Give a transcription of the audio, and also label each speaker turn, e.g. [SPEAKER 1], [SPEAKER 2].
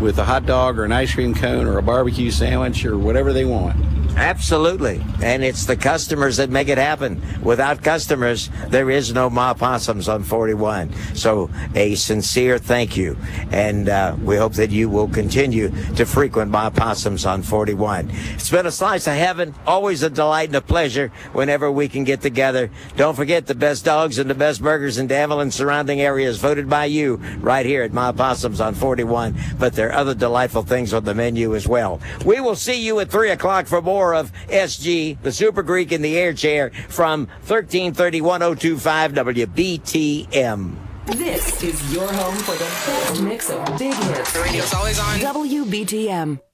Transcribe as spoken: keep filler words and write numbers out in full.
[SPEAKER 1] with a hot dog or an ice cream cone or a barbecue sandwich or whatever they want.
[SPEAKER 2] Absolutely. And it's the customers that make it happen. Without customers, there is no Ma Possums on forty-one. So a sincere thank you. And uh, we hope that you will continue to frequent Ma Possums on forty-one. It's been a slice of heaven. Always a delight and a pleasure whenever we can get together. Don't forget the best dogs and the best burgers in Danville and surrounding areas voted by you right here at Ma Possums on forty-one. But there are other delightful things on the menu as well. We will see you at three o'clock for more of S G, the Super Greek in the Air Chair from thirteen thirty, ten twenty-five W B T M.
[SPEAKER 3] This is your home for the best mix of big hits.
[SPEAKER 4] The radio's always on.
[SPEAKER 3] W B T M.